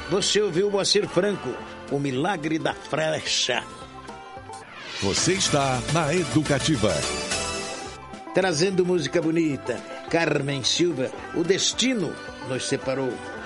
Você ouviu Moacir Franco, O Milagre da Flecha. Você está na Educativa. Trazendo música bonita. Carmen Silva, O Destino nos separou.